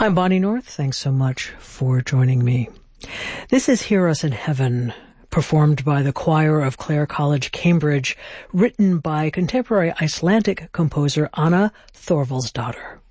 I'm Bonnie North. Thanks so much for joining me. This is Hear Us in Heaven, performed by the choir of Clare College, Cambridge, written by contemporary Icelandic composer Anna Thorvaldsdottir.